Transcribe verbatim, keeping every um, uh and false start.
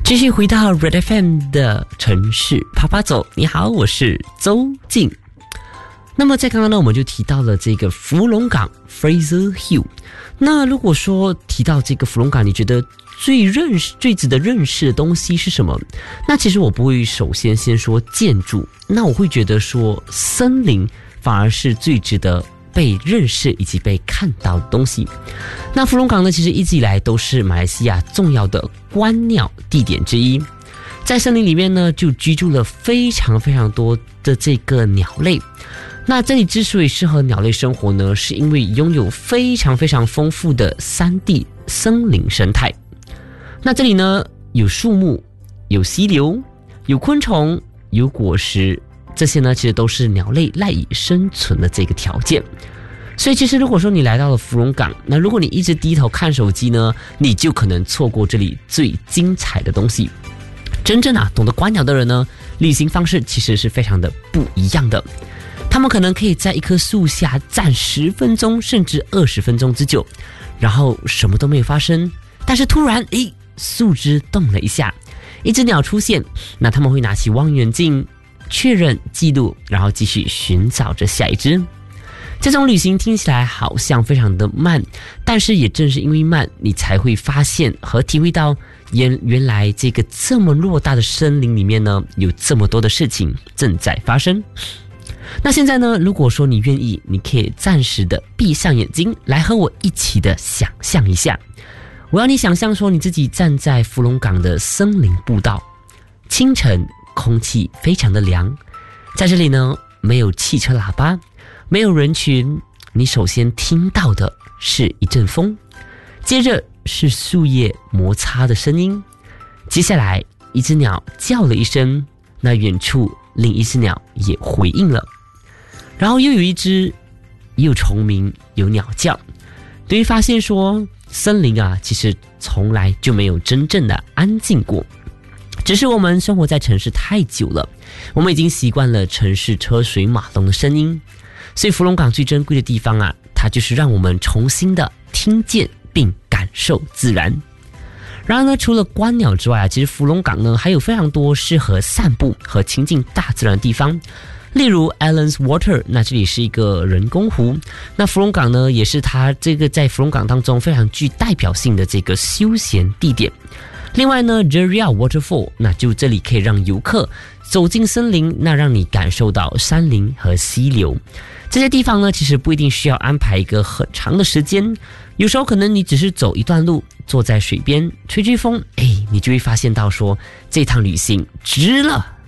继续回到 Red F M 的城市啪啪走，你好，我是周静。那么在刚刚呢，我们就提到了这个福隆港 Fraser Hill。那如果说提到这个福隆港，你觉得最认识、最值得认识的东西是什么？那其实我不会首先先说建筑，那我会觉得说森林反而是最值得被认识以及被看到的东西。那福隆港呢，其实一直以来都是马来西亚重要的观鸟地点之一。在森林里面呢，就居住了非常非常多的这个鸟类。那这里之所以适合鸟类生活呢，是因为拥有非常非常丰富的山地森林生态。那这里呢，有树木，有溪流，有昆虫，有果实，这些呢其实都是鸟类赖以生存的这个条件。所以其实如果说你来到了福隆港，那如果你一直低头看手机呢，你就可能错过这里最精彩的东西。真正啊懂得观鸟的人呢，旅行方式其实是非常的不一样的。他们可能可以在一棵树下站十分钟甚至二十分钟之久，然后什么都没有发生，但是突然诶树枝动了一下，一只鸟出现，那他们会拿起望远镜确认记录，然后继续寻找着下一只。这种旅行听起来好像非常的慢，但是也正是因为慢，你才会发现和体会到原原来这个这么偌大的森林里面呢，有这么多的事情正在发生。那现在呢，如果说你愿意，你可以暂时的闭上眼睛，来和我一起的想象一下。我要你想象说你自己站在福隆港的森林步道，清晨空气非常的凉，在这里呢没有汽车喇叭，没有人群，你首先听到的是一阵风，接着是树叶摩擦的声音，接下来一只鸟叫了一声，那远处另一只鸟也回应了，然后又有一只也有虫鸣有鸟叫。你会发现说森林啊其实从来就没有真正的安静过，只是我们生活在城市太久了，我们已经习惯了城市车水马龙的声音。所以福隆港最珍贵的地方啊，它就是让我们重新的听见并感受自然。然而呢，除了观鸟之外啊，其实福隆港呢还有非常多适合散步和亲近大自然的地方。例如 Allen's Water， 那这里是一个人工湖，那福隆港呢也是它这个在福隆港当中非常具代表性的这个休闲地点。另外呢 Jeria Waterfall， 那就这里可以让游客走进森林，那让你感受到山林和溪流。这些地方呢其实不一定需要安排一个很长的时间，有时候可能你只是走一段路，坐在水边吹吹风，哎，你就会发现到说这趟旅行值了。